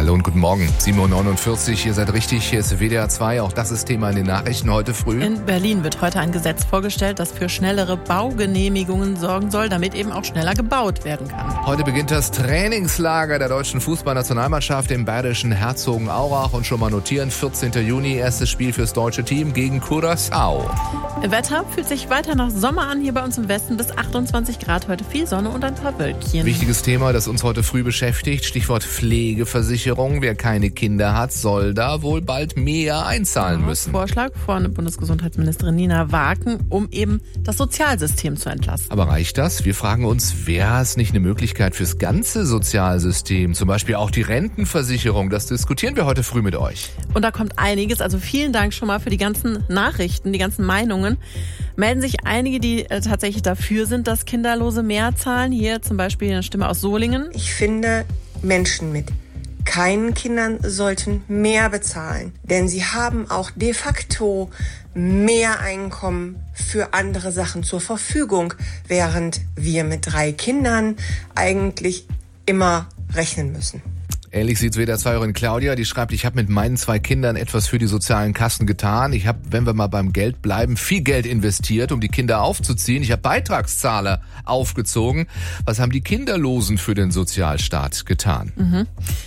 Hallo und guten Morgen. 7.49 Uhr, ihr seid richtig, hier ist WDR 2. Auch das ist Thema in den Nachrichten heute früh. In Berlin wird heute ein Gesetz vorgestellt, das für schnellere Baugenehmigungen sorgen soll, damit eben auch schneller gebaut werden kann. Heute beginnt das Trainingslager der deutschen Fußballnationalmannschaft im bayerischen Herzogenaurach. Und schon mal notieren, 14. Juni, erstes Spiel fürs deutsche Team gegen Curaçao. Wetter fühlt sich weiter nach Sommer an, hier bei uns im Westen bis 28 Grad. Heute viel Sonne und ein paar Wölkchen. Wichtiges Thema, das uns heute früh beschäftigt, Stichwort Pflegeversicherung. Wer keine Kinder hat, soll da wohl bald mehr einzahlen müssen. Vorschlag von Bundesgesundheitsministerin Nina Waken, um eben das Sozialsystem zu entlasten. Aber reicht das? Wir fragen uns, wäre es nicht eine Möglichkeit fürs ganze Sozialsystem? Zum Beispiel auch die Rentenversicherung. Das diskutieren wir heute früh mit euch. Und da kommt einiges. Also vielen Dank schon mal für die ganzen Nachrichten, die ganzen Meinungen. Melden sich einige, die tatsächlich dafür sind, dass Kinderlose mehr zahlen. Hier zum Beispiel eine Stimme aus Solingen. Ich finde, Menschen mit keinen Kindern sollten mehr bezahlen, denn sie haben auch de facto mehr Einkommen für andere Sachen zur Verfügung, während wir mit 3 Kindern eigentlich immer rechnen müssen. Ähnlich sieht's WDR 2-Hörerin Claudia, die schreibt, ich habe mit meinen 2 Kindern etwas für die sozialen Kassen getan. Ich habe, wenn wir mal beim Geld bleiben, viel Geld investiert, um die Kinder aufzuziehen. Ich habe Beitragszahler aufgezogen. Was haben die Kinderlosen für den Sozialstaat getan?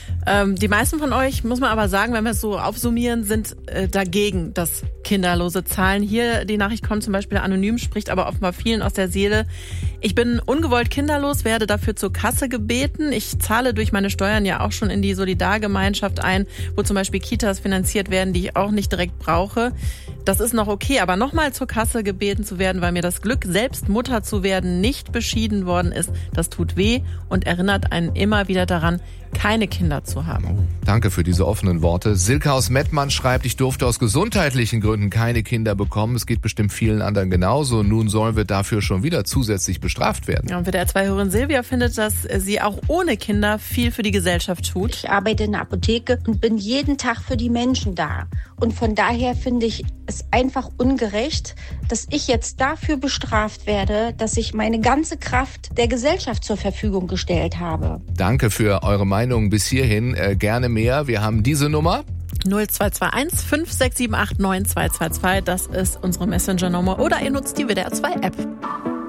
Die meisten von euch, muss man aber sagen, wenn wir es so aufsummieren, sind dagegen, dass Kinderlose zahlen. Hier die Nachricht kommt zum Beispiel anonym, spricht aber offenbar vielen aus der Seele. Ich bin ungewollt kinderlos, werde dafür zur Kasse gebeten. Ich zahle durch meine Steuern ja auch schon in die Solidargemeinschaft ein, wo zum Beispiel Kitas finanziert werden, die ich auch nicht direkt brauche. Das ist noch okay, aber nochmal zur Kasse gebeten zu werden, weil mir das Glück, selbst Mutter zu werden, nicht beschieden worden ist, das tut weh und erinnert einen immer wieder daran, keine Kinder zu haben. Danke für diese offenen Worte. Silke aus Mettmann schreibt, ich durfte aus gesundheitlichen Gründen keine Kinder bekommen. Es geht bestimmt vielen anderen genauso. Nun sollen wir dafür schon wieder zusätzlich bestraft werden. Ja, und WDR 2-Hörerin Silvia findet, dass sie auch ohne Kinder viel für die Gesellschaft tut. Ich arbeite in der Apotheke und bin jeden Tag für die Menschen da. Und von daher finde ich es einfach ungerecht, dass ich jetzt dafür bestraft werde, dass ich meine ganze Kraft der Gesellschaft zur Verfügung gestellt habe. Danke für eure Meinung bis hierhin. Gerne mehr. Wir haben diese Nummer. 0221 5678 9222. Das ist unsere Messenger-Nummer. Oder ihr nutzt die WDR 2-App.